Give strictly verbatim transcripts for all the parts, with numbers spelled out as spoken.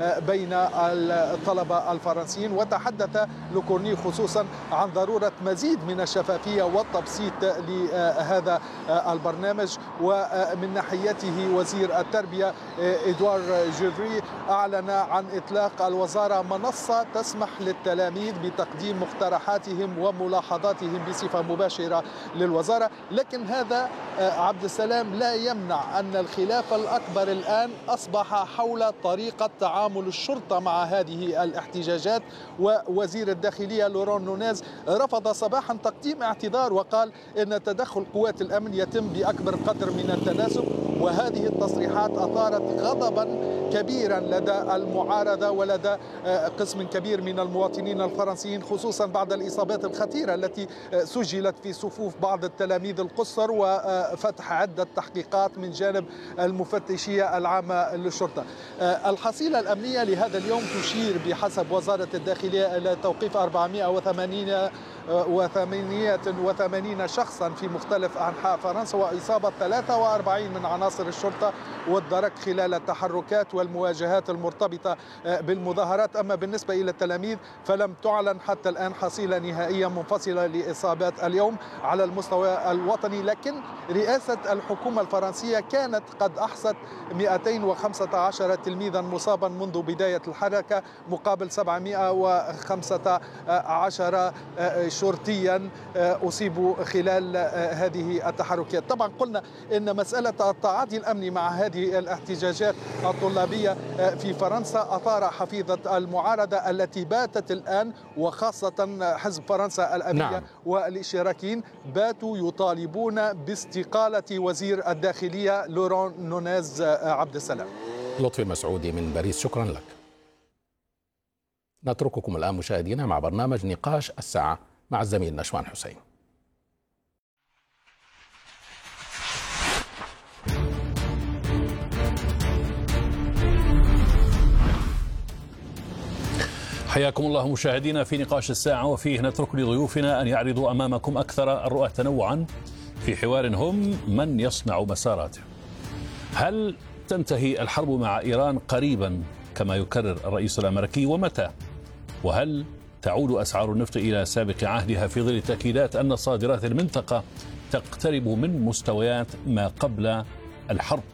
بين الطلبة الفرنسيين. وتحدث لوكورني خصوصا عن ضرورة مزيد من الشفافية والتبسيط لهذا البرنامج. ومن ناحيته وزير التربية إدوار جيفري أعلن عن إطلاق الوزارة منصة تسمح للتلاميذ بتقديم مقترحاتهم وملاحظاتهم بصفة مباشرة للوزارة. لكن هذا عبد السلام لا يمنع أن الخلاف الأكبر الآن أصبح حول طريقة تعامل الشرطة مع هذه الاحتجاجات. ووزير الداخلية لورون نونيز رفض صباحا تقديم اعتذار وقال إن تدخل قوات الأمن يتم بأكبر قدر من التناسب. وهذه التصريحات أثارت غضبا كبيرا لدى المعارضة ولدى قسم كبير من المواطنين الفرنسيين، خصوصا بعد الإصابات الخطيرة التي سجلت في صفوف بعض التلاميذ القصر وفتح عدة تحقيقات من جانب المفتشية العامة للشرطة. الحصيلة الأمنية لهذا اليوم تشير بحسب وزارة الداخلية إلى توقيف أربعمائة وثمانين وثمانية وثمانين شخصا في مختلف أنحاء فرنسا وإصابة ثلاثة وأربعين من عناصر الشرطة والدرك خلال التحركات والمواجهات المرتبطة بالمظاهرات. أما بالنسبة إلى التلاميذ فلم تعلن حتى الآن حصيلة نهائية منفصلة لإصابات اليوم على المستوى الوطني. لكن رئاسة الحكومة الفرنسية كانت قد أحصت مئتين وخمسة عشر تلميذا مصابا منذ بداية الحركة مقابل سبعمائة وخمسة عشر شرطيا أصيبوا خلال هذه التحركات. طبعا قلنا إن مسألة التعاطي الأمني مع هذه الاحتجاجات الطلابية في فرنسا أثار حفيظة المعارضة التي باتت الآن وخاصة حزب فرنسا الأبية نعم. والاشتراكيين باتوا يطالبون باستقالة وزير الداخلية لورون نونيز. عبد السلام. لطفي المسعودي من باريس، شكرا لك. نترككم الآن مشاهدينا مع برنامج نقاش الساعة مع الزميل نشوان حسين. حياكم الله مشاهدينا في نقاش الساعة، وفيه نترك لضيوفنا أن يعرضوا أمامكم أكثر الرؤى تنوعا في حوار هم من يصنع مساراته. هل تنتهي الحرب مع إيران قريبا كما يكرر الرئيس الأمريكي، ومتى؟ وهل تعود أسعار النفط إلى سابق عهدها في ظل تأكيدات أن صادرات المنطقة تقترب من مستويات ما قبل الحرب؟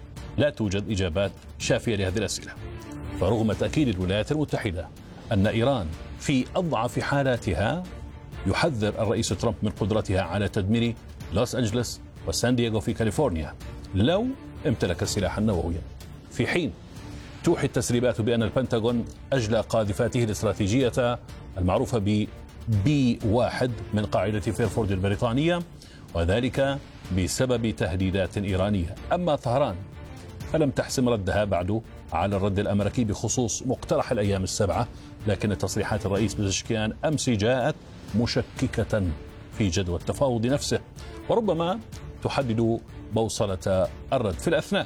لا توجد إجابات شافية لهذه الأسئلة، فرغم تأكيد الولايات المتحدة أن إيران في أضعف حالاتها، يحذر الرئيس ترامب من قدرتها على تدمير لوس أنجلس وسان دييغو في كاليفورنيا لو امتلك السلاح النووي، في حين توحي التسريبات بأن البنتاغون أجلى قاذفاته الاستراتيجية المعروفة ب بي واحد من قاعدة فيرفورد البريطانية، وذلك بسبب تهديدات إيرانية. أما طهران فلم تحسم ردها بعد على الرد الأمريكي بخصوص مقترح الأيام السبعة، لكن تصريحات الرئيس بزشكيان أمس جاءت مشككة في جدوى التفاوض نفسه، وربما تحدد بوصلة الرد. في الأثناء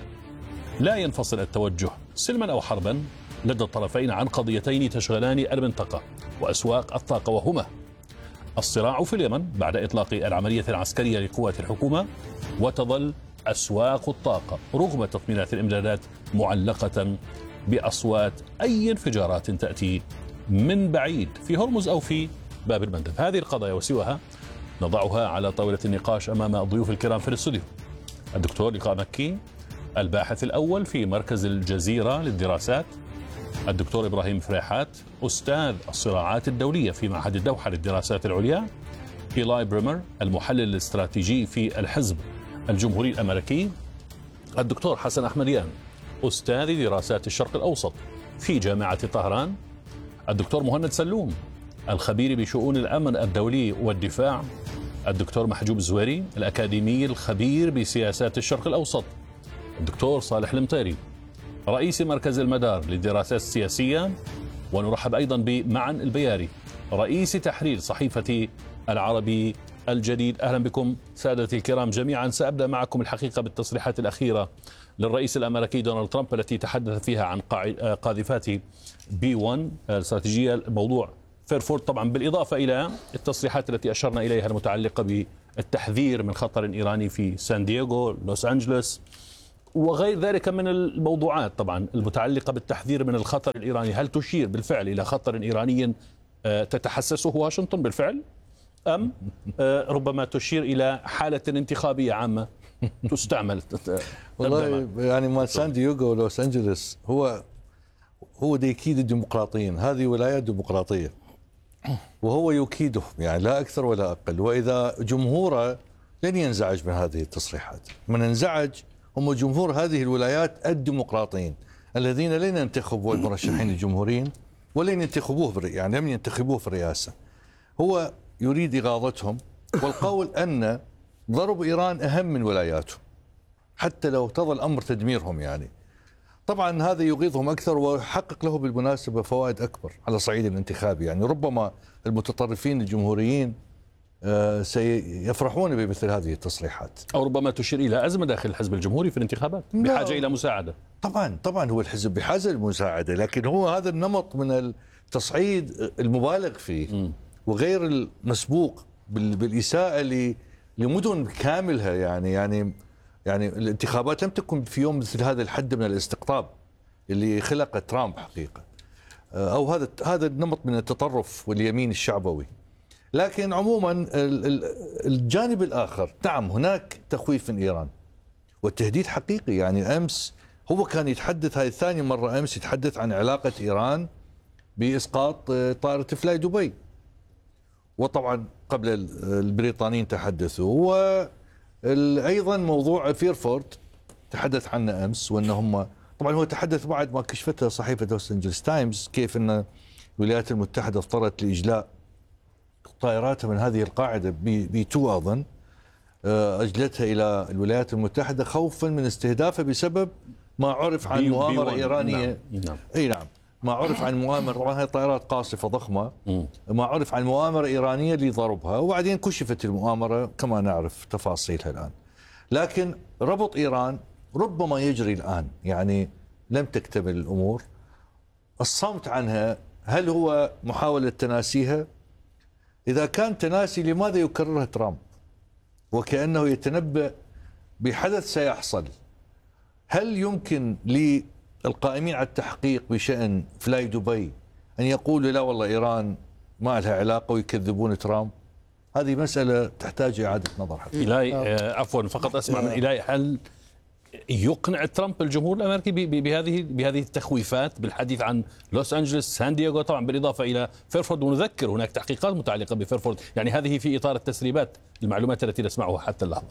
لا ينفصل التوجه سلما أو حربا لدى الطرفين عن قضيتين تشغلان المنطقة وأسواق الطاقة، وهما الصراع في اليمن بعد إطلاق العملية العسكرية لقوات الحكومة، وتظل أسواق الطاقة رغم تطمينات الإمدادات معلقة بأصوات أي انفجارات تأتي من بعيد في هرمز أو في باب المندب. هذه القضايا وسواها نضعها على طاولة النقاش أمام الضيوف الكرام في الاستوديو: الدكتور لقاء مكي الباحث الأول في مركز الجزيرة للدراسات، الدكتور إبراهيم فريحات أستاذ الصراعات الدولية في معهد الدوحة للدراسات العليا، إيلاي بريمر المحلل الاستراتيجي في الحزب الجمهوري الأمريكي، الدكتور حسن أحمديان أستاذ دراسات الشرق الأوسط في جامعة طهران، الدكتور مهند سلوم الخبير بشؤون الأمن الدولي والدفاع، الدكتور محجوب الزويري الأكاديمي الخبير بسياسات الشرق الأوسط، الدكتور صالح المطيري رئيس مركز المدار للدراسات السياسية، ونرحب أيضا بمعن البياري رئيس تحرير صحيفة العربي الجديد. أهلا بكم سادتي الكرام جميعا. سأبدأ معكم الحقيقة بالتصريحات الأخيرة للرئيس الأمريكي دونالد ترامب التي تحدث فيها عن قاذفات بي واحد الاستراتيجية، موضوع فيرفورد طبعا، بالإضافة إلى التصريحات التي أشرنا إليها المتعلقة بالتحذير من خطر إيراني في سان دييغو، لوس أنجلوس، وغير ذلك من الموضوعات طبعا المتعلقة بالتحذير من الخطر الإيراني. هل تشير بالفعل إلى خطر إيراني تتحسسه واشنطن بالفعل، أم ربما تشير إلى حالة انتخابية عامة تستعمل؟ والله يعني مال سان دييغو ولوس أنجلوس هو هو يكيد الديمقراطيين، هذه ولايات ديمقراطية وهو يكيدهم يعني لا أكثر ولا أقل. وإذا جمهوره لن ينزعج من هذه التصريحات، من انزعج هم جمهور هذه الولايات الديمقراطيين الذين لن ينتخبوا المرشحين الجمهوريين ولن ينتخبوه يعني لم ينتخبوه في الرئاسة. هو يريد إغاظتهم والقول أن ضرب إيران أهم من ولاياته حتى لو اقتضى الأمر تدميرهم. يعني طبعا هذا يغيظهم أكثر ويحقق له بالمناسبة فوائد أكبر على صعيد الانتخابي. يعني ربما المتطرفين الجمهوريين سيفرحون بمثل هذه التصريحات، أو ربما تشير إلى أزمة داخل الحزب الجمهوري في الانتخابات بحاجة إلى مساعدة. طبعا طبعا هو الحزب بحاجة للمساعدة، لكن هو هذا النمط من التصعيد المبالغ فيه وغير المسبوق بالإساءة لمدن كاملها. يعني يعني يعني الانتخابات لم تكن في يوم مثل هذا الحد من الاستقطاب اللي خلق ترامب حقيقة، أو هذا هذا النمط من التطرف واليمين الشعبوي. لكن عموما الجانب الآخر نعم هناك تخويف من إيران والتهديد حقيقي. يعني أمس هو كان يتحدث، هاي ثاني مرة أمس يتحدث عن علاقة إيران بإسقاط طائرة فلاي دبي، وطبعا قبل البريطانيين تحدثوا. وأيضا موضوع فيرفورد تحدث عنه أمس، وأنهم طبعا هو تحدث بعد ما كشفتها صحيفة لوس أنجلوس تايمز كيف أن الولايات المتحدة اضطرت لإجلاء طائراتها من هذه القاعدة بي تو أظن، أجلتها إلى الولايات المتحدة خوفا من استهدافها بسبب ما عرف عن مؤامرة إيرانية. نعم. نعم. أي نعم، ما عرف عن مؤامرة، طبعا هي طائرات قاصفة ضخمة، ما عرف عن مؤامرة إيرانية لضربها، وبعدين كشفت المؤامرة كما نعرف تفاصيلها الآن. لكن ربط إيران ربما يجري الآن، يعني لم تكتمل الأمور. الصمت عنها هل هو محاولة تناسيها؟ إذا كان تناسي لماذا يكررها ترامب وكأنه يتنبأ بحدث سيحصل؟ هل يمكن للقائمين على التحقيق بشأن فلاي دبي أن يقولوا لا والله إيران ما لها علاقة ويكذبون ترامب؟ هذه مسألة تحتاج إعادة نظر حقيقة. إيلاي عفوا فقط أسمع من إيلاي، هل يقنع ترامب الجمهور الامريكي بهذه بهذه التخويفات بالحديث عن لوس أنجلوس سان دييغو طبعا بالاضافه الى فيرفورد؟ ونذكر هناك تحقيقات متعلقه بفيرفورد، يعني هذه في اطار التسريبات المعلومات التي نسمعها حتى اللحظه.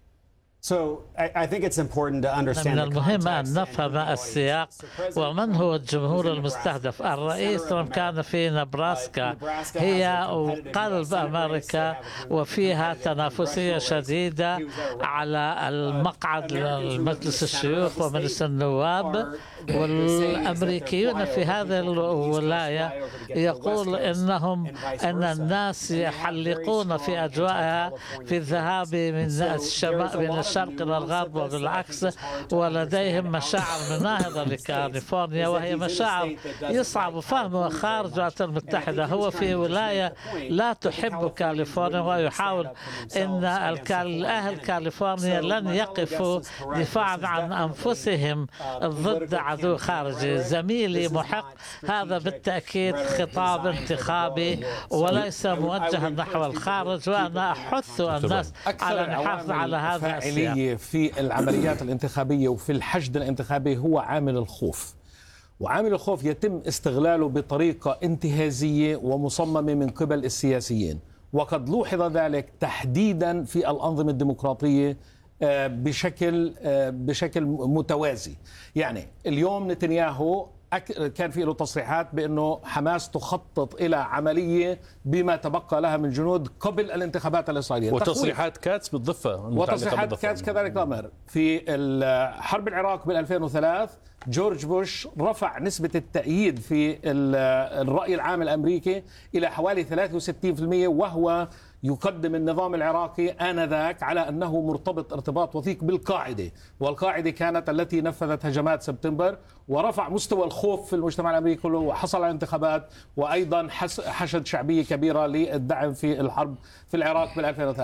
من المهم أن نفهم السياق ومن هو الجمهور المستهدف. الرئيس ترامب كان في نبراسكا، هي قلب أمريكا وفيها تنافسية شديدة على المقعد لمجلس الشيوخ ومجلس النواب، والأمريكيون في هذه الولاية يقول إنهم أن الناس يحلقون في أجوائها في الذهاب من الشمال من الشرق إلى الغرب وبالعكس، ولديهم مشاعر مناهضة لكاليفورنيا وهي مشاعر يصعب فهمها خارج الولايات المتحدة. هو في ولاية لا تحب كاليفورنيا ويحاول أن أهل كاليفورنيا لن يقفوا دفاعا عن أنفسهم ضد عدو خارجي. زميلي محق، هذا بالتأكيد خطاب انتخابي وليس موجها نحو الخارج، وأنا أحث الناس على الحفاظ على هذا السياق. في العمليات الانتخابية وفي الحشد الانتخابي هو عامل الخوف، وعامل الخوف يتم استغلاله بطريقة انتهازية ومصممة من قبل السياسيين، وقد لوحظ ذلك تحديدا في الأنظمة الديمقراطية بشكل بشكل متوازي. يعني اليوم نتنياهو كان في له تصريحات بأنه حماس تخطط إلى عملية بما تبقى لها من جنود قبل الانتخابات الإسرائيلية، وتصريحات كاتس بالضفة، وتصريحات كاتس كذلك الأمر. في حرب العراق بال ألفين وثلاثة جورج بوش رفع نسبة التأييد في الرأي العام الأمريكي إلى حوالي ثلاثة وستين بالمئة، وهو يقدم النظام العراقي آنذاك على أنه مرتبط ارتباط وثيق بالقاعدة، والقاعدة كانت التي نفذت هجمات سبتمبر، ورفع مستوى الخوف في المجتمع الأمريكي كله، وحصل على انتخابات، وأيضا حشد شعبية كبيرة للدعم في الحرب في العراق بال ألفين وثلاثة.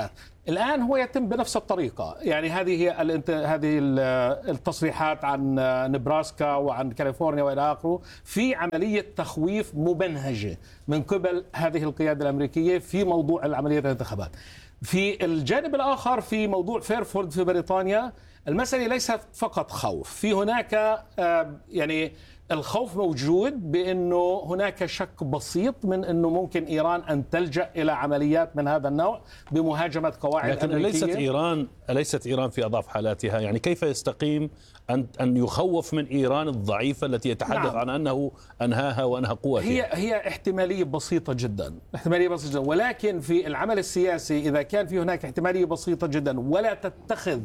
الآن هو يتم بنفس الطريقة. يعني هذه هي هذه التصريحات عن نبراسكا وعن كاليفورنيا وإلى آخره في عملية تخويف مبنهجة من قبل هذه القيادة الأمريكية في موضوع العملية الانتخابات. في الجانب الآخر في موضوع فيرفورد في بريطانيا المسألة ليست فقط خوف، في هناك يعني الخوف موجود بأنه هناك شك بسيط من أنه ممكن إيران أن تلجأ إلى عمليات من هذا النوع بمهاجمة قواعد لكن أمريكية. ليست إيران أليست إيران في أضعف حالاتها؟ يعني كيف يستقيم أن أن يخوف من إيران الضعيفة التي يتحدث نعم. عن أنه أنهاها وأنهى قوتها؟ هي هي احتمالية بسيطة جدا، احتمالية بسيطة جدا، ولكن في العمل السياسي إذا كان في هناك احتمالية بسيطة جدا ولا تتخذ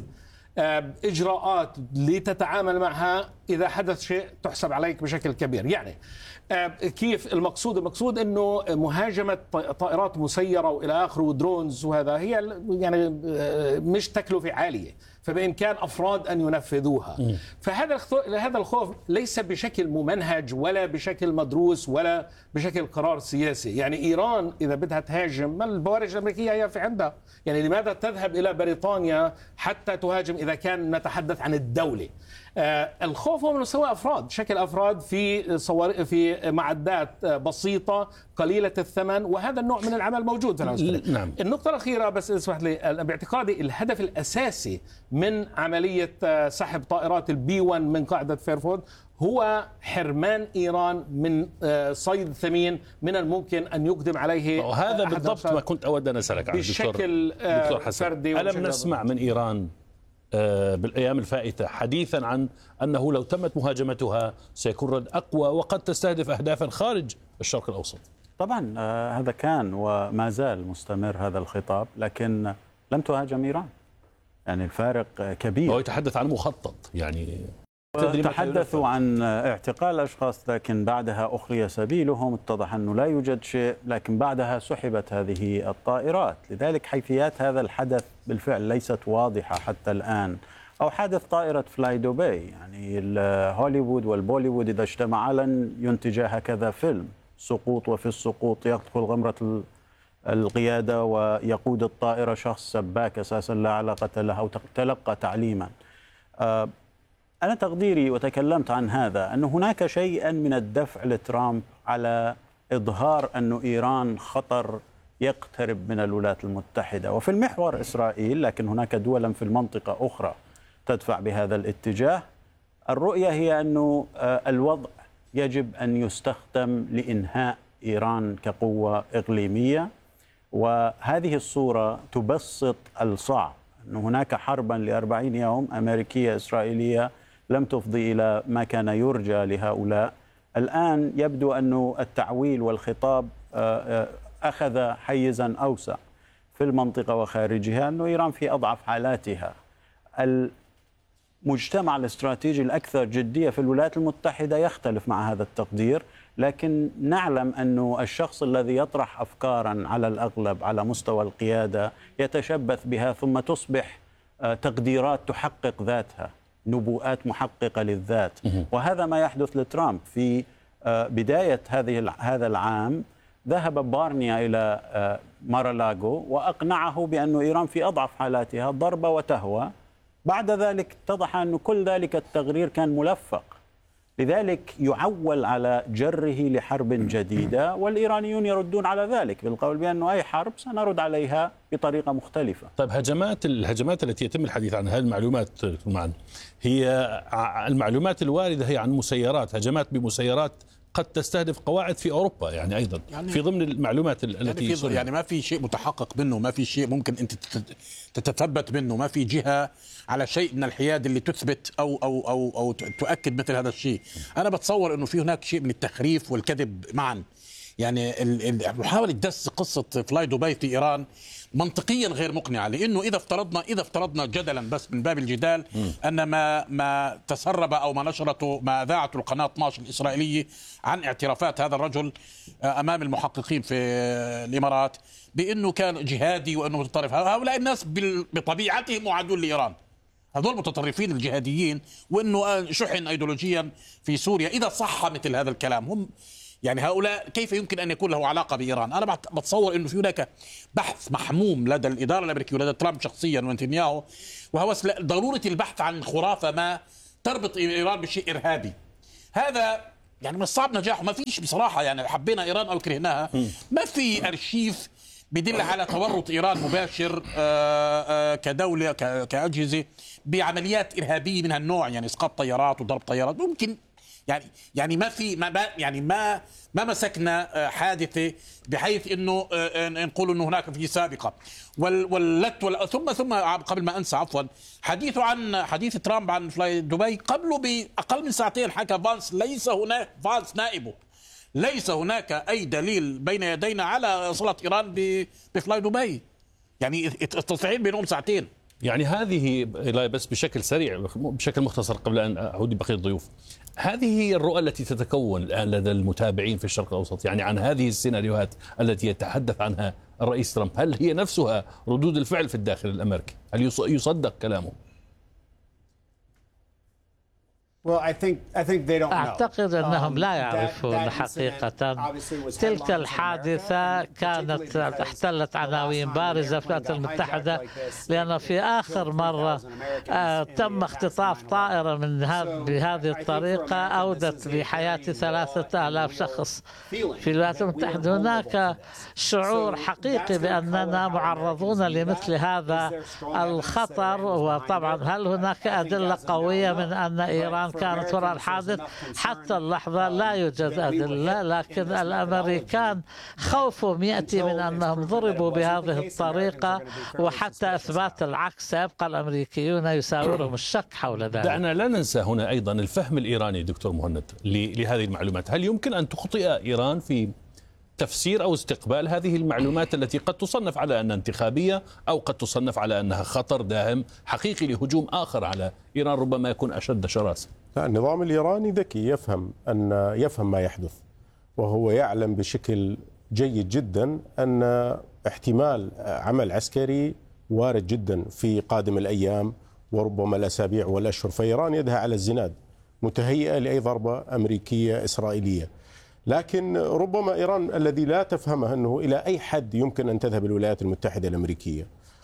إجراءات لتتعامل معها، إذا حدث شيء تحسب عليك بشكل كبير. يعني كيف المقصود؟ المقصود أنه مهاجمة طائرات مسيرة وإلى آخره ودرونز وهذا هي يعني مش تكلفة عالية، فبإمكان أفراد أن ينفذوها. م. فهذا هذا الخوف ليس بشكل ممنهج ولا بشكل مدروس ولا بشكل قرار سياسي. يعني إيران إذا بدها تهاجم، ما البوارج الأمريكية هي في عندها؟ يعني لماذا تذهب إلى بريطانيا حتى تهاجم إذا كان نتحدث عن الدولة؟ آه الخوف هو من مستوى أفراد، شكل أفراد في صور في معدات بسيطة قليلة الثمن، وهذا النوع من العمل موجود في العسكرية. نعم. النقطة الأخيرة بس اسمح لي، باعتقادي الهدف الأساسي من عملية سحب طائرات البي واحد من قاعدة فيرفورد هو حرمان إيران من صيد ثمين من الممكن أن يقدم عليه. وهذا بالضبط ما كنت أود أن أسألك عنه بشكل دكتور حسن. ألم نسمع من إيران بالأيام الفائتة حديثا عن أنه لو تمت مهاجمتها سيكون رد أقوى وقد تستهدف أهدافا خارج الشرق الأوسط؟ طبعا هذا كان وما زال مستمر هذا الخطاب، لكن لم تهاجم إيران. يعني الفارق كبير. هو يتحدث عن مخطط، يعني تحدثوا عن اعتقال أشخاص لكن بعدها أخلي سبيلهم، اتضح أنه لا يوجد شيء، لكن بعدها سحبت هذه الطائرات. لذلك حيثيات هذا الحدث بالفعل ليست واضحة حتى الآن. أو حادث طائرة فلاي دبي، يعني هوليوود والبوليوود إذا اجتمعا لن ينتجا هكذا فيلم، سقوط وفي السقوط يدخل غمرة القيادة ويقود الطائرة شخص سباك أساسا لا علاقة له أو تلقى تعليما. أنا تقديري وتكلمت عن هذا أن هناك شيئا من الدفع لترامب على إظهار أن إيران خطر يقترب من الولايات المتحدة، وفي المحور إسرائيل، لكن هناك دولا في المنطقة أخرى تدفع بهذا الاتجاه. الرؤية هي أن الوضع يجب أن يستخدم لإنهاء إيران كقوة إقليمية، وهذه الصورة تبسط الصعب. أن هناك حربا لأربعين يوم أمريكية إسرائيلية لم تفضي إلى ما كان يرجى لهؤلاء. الآن يبدو أن التعويل والخطاب أخذ حيزا أوسع في المنطقة وخارجها، أن إيران في أضعف حالاتها. المجتمع الاستراتيجي الأكثر جدية في الولايات المتحدة يختلف مع هذا التقدير، لكن نعلم أن الشخص الذي يطرح أفكارا على الأغلب على مستوى القيادة يتشبث بها ثم تصبح تقديرات تحقق ذاتها، نبوءات محققة للذات. وهذا ما يحدث لترامب. في بداية هذه هذا العام ذهب بارنيا إلى مارالاغو وأقنعه بأن إيران في أضعف حالاتها، ضربة وتهوى. بعد ذلك اتضح أن كل ذلك التقرير كان ملفق، لذلك يعول على جره لحرب جديدة، والإيرانيون يردون على ذلك بالقول بأنه أي حرب سنرد عليها بطريقة مختلفة. طيب هجمات الهجمات التي يتم الحديث عنها، هذه المعلومات معا هي المعلومات الواردة هي عن مسيرات، هجمات بمسيرات قد تستهدف قواعد في أوروبا يعني أيضا يعني في ضمن المعلومات التي يعني, في يعني ما في شيء متحقق منه، ما في شيء ممكن أنت تتثبت منه، ما في جهة على شيء من الحياد اللي تثبت أو أو أو أو تؤكد مثل هذا الشيء. أنا بتصور إنه في هناك شيء من التخريف والكذب معا. يعني محاولة دس قصة فلاي دبي في إيران منطقيا غير مقنعة، لأنه إذا افترضنا إذا افترضنا جدلا بس من باب الجدال أن ما ما تسرب أو ما نشرته ما ذاعته القناة اثني عشر الإسرائيلية عن اعترافات هذا الرجل أمام المحققين في الإمارات بأنه كان جهادي وأنه متطرف، هؤلاء الناس بطبيعتهم معادون لإيران، هذول المتطرفين الجهاديين، وأنه شحن أيديولوجيا في سوريا. إذا صح مثل هذا الكلام هم يعني هؤلاء كيف يمكن أن يكون له علاقة بإيران؟ أنا بتصور أنه في هناك بحث محموم لدى الإدارة الأمريكية ولدى ترامب شخصيا ونتنياهو، وهو ضرورة البحث عن خرافة ما تربط إيران بشيء إرهابي. هذا يعني من الصعب نجاحه. ما فيش بصراحة، يعني حبينا إيران أو كرهناها، ما في أرشيف بدل على تورط إيران مباشر كدولة كأجهزة بعمليات إرهابية من هالنوع، يعني إسقاط طيارات وضرب طيارات. ممكن يعني يعني ما في ما يعني ما ما مسكنا حادثة بحيث انه نقول انه هناك في سابقة. واللت ثم ثم قبل ما انسى عفوا، حديثه عن حديث ترامب عن فلاي دبي قبله باقل من ساعتين حكى فانس ليس هناك، فانس نائبه ليس هناك اي دليل بين يدينا على صلة ايران بفلاي دبي. يعني التصعيد بينهم ساعتين. يعني هذه بس بشكل سريع بشكل مختصر قبل أن أعود بقية الضيوف، هذه هي الرؤى التي تتكون الآن لدى المتابعين في الشرق الأوسط، يعني عن هذه السيناريوهات التي يتحدث عنها الرئيس ترامب، هل هي نفسها ردود الفعل في الداخل الأمريكي؟ هل يصدق كلامه؟ أعتقد أنهم لا يعرفون حقيقة. تلك الحادثة كانت احتلت عناوين بارزة في الولايات المتحدة، لأن في آخر مرة تم اختطاف طائرة من بهذه الطريقة أودت بحياة ثلاثة آلاف شخص في الولايات المتحدة. هناك شعور حقيقي بأننا معرضون لمثل هذا الخطر. وطبعا هل هناك أدلة قوية من أن إيران كانت وراء الحادث؟ حتى اللحظة لا يوجد أدلة، لكن الأمريكان خوفهم يأتي من أنهم ضربوا بهذه الطريقة، وحتى إثبات العكس يبقى الأمريكيون يساورهم الشك حول ذلك. دعنا لا ننسى هنا أيضا الفهم الإيراني دكتور مهند لهذه المعلومات. هل يمكن أن تخطئ إيران في تفسير أو استقبال هذه المعلومات التي قد تصنف على أنها انتخابية أو قد تصنف على أنها خطر داهم حقيقي لهجوم آخر على إيران ربما يكون أشد شراسة؟ النظام الإيراني ذكي، يفهم أن يفهم ما يحدث، وهو يعلم بشكل جيد جدا أن احتمال عمل عسكري وارد جدا في قادم الأيام وربما الأسابيع والأشهر. فإيران يدها على الزناد، متهيئة لأي ضربة أمريكية إسرائيلية. لكن ربما إيران الذي لا تفهمه أنه إلى أي حد يمكن أن تذهب الولايات المتحدة الأمريكية.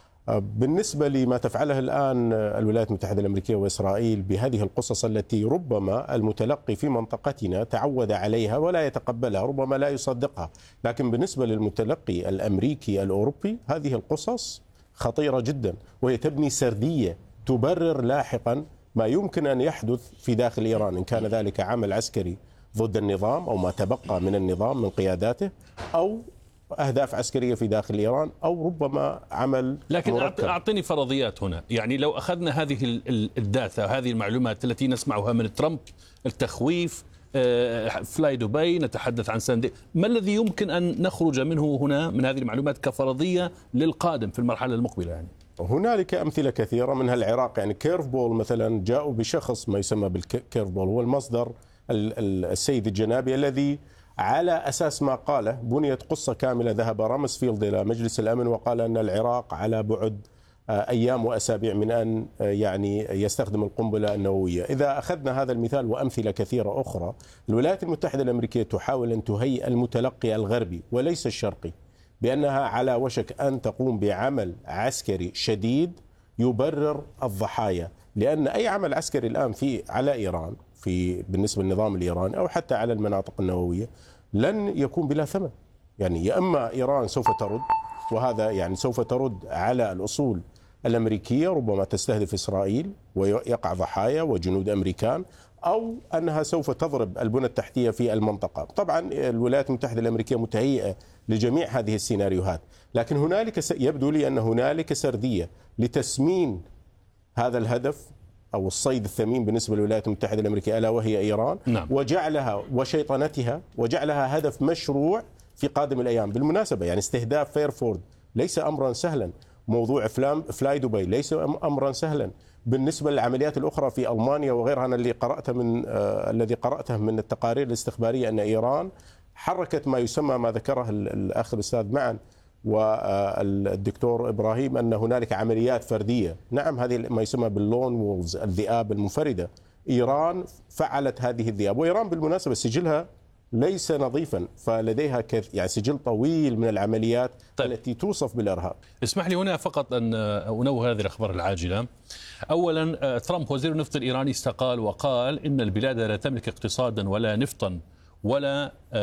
بالنسبة لما تفعله الآن الولايات المتحدة الأمريكية وإسرائيل بهذه القصص التي ربما المتلقي في منطقتنا تعود عليها ولا يتقبلها، ربما لا يصدقها، لكن بالنسبة للمتلقي الأمريكي الأوروبي هذه القصص خطيرة جدا، وهي تبني سردية تبرر لاحقا ما يمكن أن يحدث في داخل إيران، إن كان ذلك عمل عسكري ضد النظام أو ما تبقى من النظام من قياداته، أو أهداف عسكرية في داخل إيران، أو ربما عمل لكن مركب. أعطني فرضيات هنا. يعني لو أخذنا هذه الداتا هذه المعلومات التي نسمعها من ترامب، التخويف، فلاي دبي، نتحدث عن ساندي، ما الذي يمكن أن نخرج منه هنا من هذه المعلومات كفرضية للقادم في المرحلة المقبلة؟ يعني هنالك أمثلة كثيرة منها العراق. يعني كيرف بول مثلا جاءوا بشخص ما يسمى بالكيرف بول، هو المصدر السيد الجنابي الذي على أساس ما قاله بنيت قصة كاملة. ذهب رامسفيلد إلى مجلس الأمن وقال أن العراق على بعد أيام وأسابيع من أن يعني يستخدم القنبلة النووية. إذا أخذنا هذا المثال وأمثلة كثيرة أخرى، الولايات المتحدة الأمريكية تحاول أن تهيئ المتلقي الغربي وليس الشرقي بأنها على وشك أن تقوم بعمل عسكري شديد يبرر الضحايا، لأن أي عمل عسكري الآن في على إيران في بالنسبة للنظام الإيراني أو حتى على المناطق النووية لن يكون بلا ثمن. يعني يا إما إيران سوف ترد، وهذا يعني سوف ترد على الأصول الأمريكية، ربما تستهدف إسرائيل ويقع ضحايا وجنود أمريكان، أو أنها سوف تضرب البنى التحتية في المنطقة. طبعا الولايات المتحدة الأمريكية متهيئة لجميع هذه السيناريوهات، لكن هنالك يبدو لي أن هنالك سردية لتسمين هذا الهدف أو الصيد الثمين بالنسبة للولايات المتحدة الأمريكية، ألا وهي إيران. نعم. وجعلها وشيطنتها وجعلها هدف مشروع في قادم الأيام. بالمناسبة يعني استهداف فيرفورد ليس أمرا سهلا، موضوع فلاي دبي ليس أمرا سهلا. بالنسبة للعمليات الأخرى في ألمانيا وغيرها، أنا اللي قرأته من آه الذي قرأته من التقارير الاستخبارية أن إيران حركت ما يسمى ما ذكره الأخ الأستاذ معا والدكتور إبراهيم أن هنالك عمليات فردية. نعم، هذه ما يسمى باللون وولز، الذئاب المنفردة. إيران فعلت هذه الذئاب، وإيران بالمناسبة سجلها ليس نظيفا، فلديها كث... يعني سجل طويل من العمليات طيب. التي توصف بالإرهاب. اسمح لي هنا فقط أن أنوه هذه الأخبار العاجلة. أولا، ترامب وزير النفط الإيراني استقال وقال إن البلاد لا تملك اقتصادا ولا نفطا ولا